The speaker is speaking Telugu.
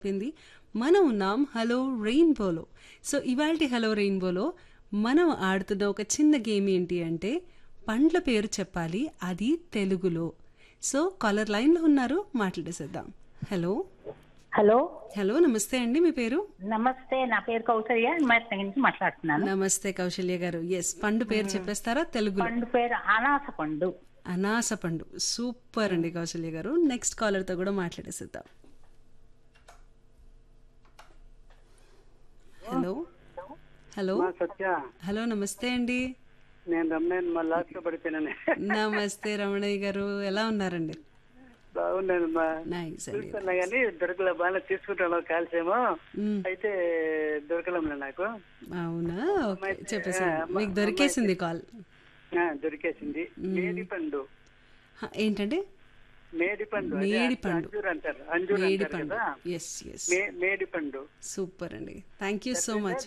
చెప్పింది మనం ఉన్నాం హలో రెయిన్బోలో. సో ఇవాల్టి హలో రెయిన్బోలో మనం ఆడుతున్న ఒక చిన్న గేమ్ ఏంటి అంటే పండ్ల పేరు చెప్పాలి, అది తెలుగులో. సో కాలర్ లైన్లో ఉన్నారు, మాట్లాడేసేద్దాం. హలో హలో హలో నమస్తే అండి, మీ పేరు? నమస్తే, నా పేరు కౌసల్య, హిమాయత్ నగర్ నుంచి మాట్లాడుతున్నాను. నమస్తే కౌశల్య గారు. ఎస్, పండు పేరు చెప్పేస్తారా తెలుగులో? పండు పేరు అనాస పండు. అనాస పండు. సూపర్ అండి కౌశల్య గారు. నెక్స్ట్ కాలర్ తో కూడా మాట్లాడేసేద్దాం. హలో హలో సత్య, హలో నమస్తే అండి. నేను రమణయ్య, మా లాస్ట్ లో పడిపోయినాను. నమస్తే రమణయ్య గారు, ఎలా ఉన్నారండి? బాగున్నాను మా. నైస్ అండి. చూస్తున్నా కానీ దొరకలే, బాగా తీసుకుంటాను కాల్సేమో, అయితే దొరకలేంలే నాకు. అవునా, ఓకే చెప్పేసాను, మీకు దొరికేసింది కాల్. దొరికేసింది. మేడి పండు. ఏంటంటే మేడి పండు, మేడి పండు. అంజూర్ అంటారు, అంజూర్ మేడి అంటారు పండు. కదా. ఎస్ ఎస్, మేడి పండు. సూపర్ అండి, థ్యాంక్ యూ సో మచ్.